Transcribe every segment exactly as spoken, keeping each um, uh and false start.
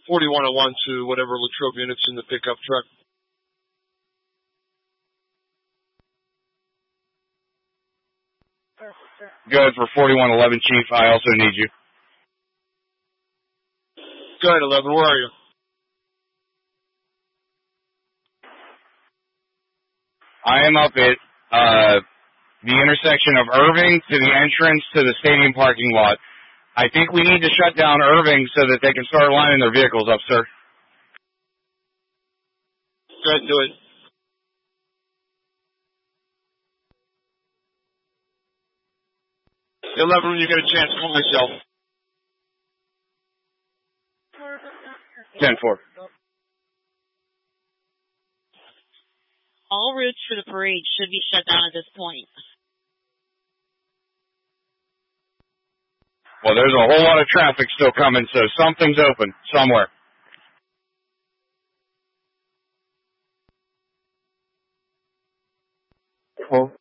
forty-one oh one to whatever Latrobe unit's in the pickup truck. Good for forty-one eleven, Chief. I also need you. Go ahead, eleven. Where are you? I am up at uh, the intersection of Irving to the entrance to the stadium parking lot. I think we need to shut down Irving so that they can start lining their vehicles up, sir. Go ahead, do it. eleven, when you get a chance, call myself. ten four. All routes for the parade should be shut down at this point. Well, there's a whole lot of traffic still coming, so something's open somewhere. Cool.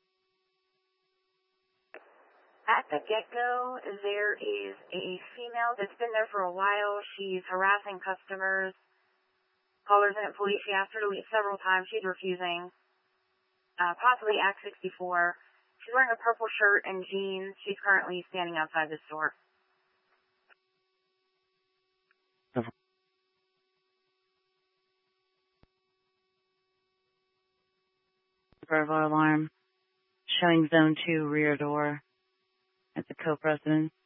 At the get-go, there is a female that's been there for a while. She's harassing customers. Callers and employees. She asked her to leave several times. She's refusing. Uh, possibly Act sixty-four. She's wearing a purple shirt and jeans. She's currently standing outside the store. Bravo alarm. Showing zone two rear door at the co-president.